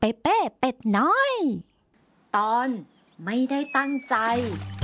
เป้เป็ดน้อยตอนไม่ได้ตั้งใจ